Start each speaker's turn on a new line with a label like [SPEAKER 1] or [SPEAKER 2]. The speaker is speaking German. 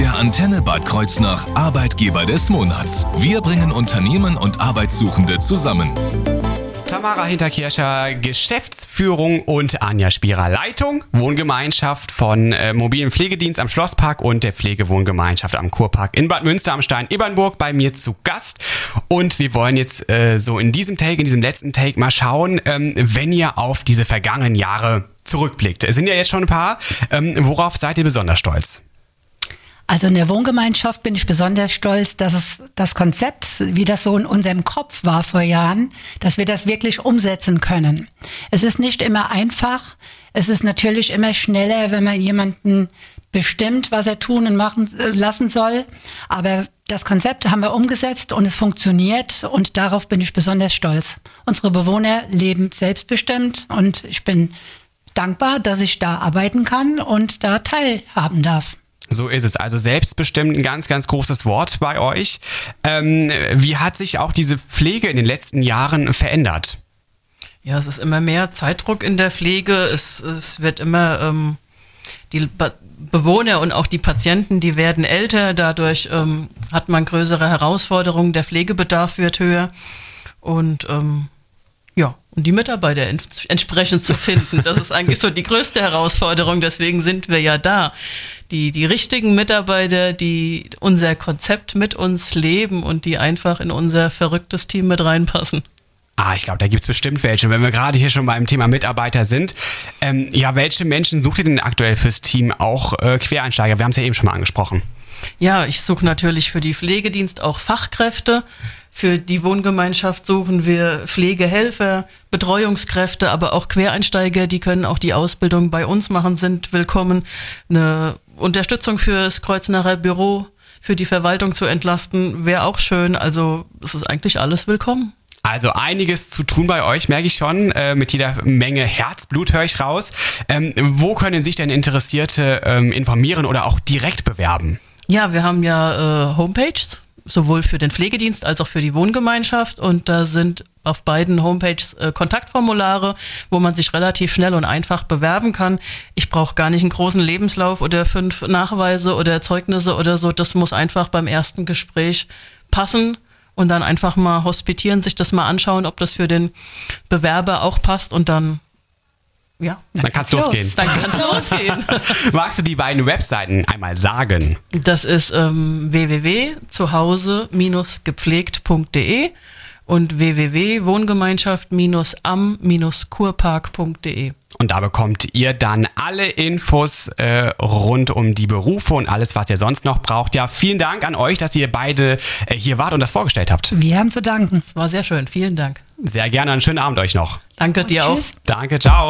[SPEAKER 1] Der Antenne Bad Kreuznach Arbeitgeber des Monats. Wir bringen Unternehmen und Arbeitssuchende zusammen.
[SPEAKER 2] Tamara Hinterkircher, Geschäftsführung, und Anja Spierer, Leitung, Wohngemeinschaft von mobilen Pflegedienst am Schlosspark und der Pflegewohngemeinschaft am Kurpark in Bad Münster am Stein-Ebernburg bei mir zu Gast. Und wir wollen jetzt so in diesem letzten Take mal schauen, wenn ihr auf diese vergangenen Jahre zurückblickt. Es sind ja jetzt schon ein paar. Worauf seid ihr besonders stolz?
[SPEAKER 3] Also in der Wohngemeinschaft bin ich besonders stolz, dass es das Konzept, wie das so in unserem Kopf war vor Jahren, dass wir das wirklich umsetzen können. Es ist nicht immer einfach. Es ist natürlich immer schneller, wenn man jemanden bestimmt, was er tun und machen lassen soll. Aber das Konzept haben wir umgesetzt und es funktioniert, und darauf bin ich besonders stolz. Unsere Bewohner leben selbstbestimmt und ich bin dankbar, dass ich da arbeiten kann und da teilhaben darf.
[SPEAKER 2] So ist es. Also selbstbestimmt, ein ganz, ganz großes Wort bei euch. Wie hat sich auch diese Pflege in den letzten Jahren verändert?
[SPEAKER 4] Ja, es ist immer mehr Zeitdruck in der Pflege. Es wird immer, die Bewohner und auch die Patienten, die werden älter. Dadurch hat man größere Herausforderungen. Der Pflegebedarf wird höher. Und und die Mitarbeiter entsprechend zu finden, das ist eigentlich so die größte Herausforderung. Deswegen sind wir ja da. Die richtigen Mitarbeiter, die unser Konzept mit uns leben und die einfach in unser verrücktes Team mit reinpassen.
[SPEAKER 2] Ich glaube, da gibt es bestimmt welche. Wenn wir gerade hier schon beim Thema Mitarbeiter sind, welche Menschen sucht ihr denn aktuell fürs Team? Auch Quereinsteiger, wir haben es ja eben schon mal angesprochen.
[SPEAKER 4] Ja, ich suche natürlich für die Pflegedienst auch Fachkräfte. Für die Wohngemeinschaft suchen wir Pflegehelfer, Betreuungskräfte, aber auch Quereinsteiger, die können auch die Ausbildung bei uns machen, sind willkommen. Eine Unterstützung fürs Kreuznacher Büro, für die Verwaltung zu entlasten, wäre auch schön. Also es ist eigentlich alles willkommen.
[SPEAKER 2] Also einiges zu tun bei euch, merke ich schon. Mit jeder Menge Herzblut höre ich raus. Wo können sich denn Interessierte informieren oder auch direkt bewerben?
[SPEAKER 4] Ja, wir haben ja Homepages, sowohl für den Pflegedienst als auch für die Wohngemeinschaft, und da sind auf beiden Homepages Kontaktformulare, wo man sich relativ schnell und einfach bewerben kann. Ich brauche gar nicht einen großen Lebenslauf oder 5 Nachweise oder Zeugnisse oder so. Das muss einfach beim ersten Gespräch passen und dann einfach mal hospitieren, sich das mal anschauen, ob das für den Bewerber auch passt, und dann
[SPEAKER 2] dann kann's losgehen.
[SPEAKER 4] Dann kann's losgehen.
[SPEAKER 2] Magst du die beiden Webseiten einmal sagen?
[SPEAKER 4] Das ist www.zuhause-gepflegt.de und www.wohngemeinschaft-am-kurpark.de.
[SPEAKER 2] Und da bekommt ihr dann alle Infos rund um die Berufe und alles, was ihr sonst noch braucht. Ja, vielen Dank an euch, dass ihr beide hier wart und das vorgestellt habt.
[SPEAKER 3] Wir haben zu danken.
[SPEAKER 4] Es war sehr schön. Vielen Dank.
[SPEAKER 2] Sehr gerne. Einen schönen Abend euch noch.
[SPEAKER 4] Danke dir auch.
[SPEAKER 3] Tschüss.
[SPEAKER 2] Danke, ciao.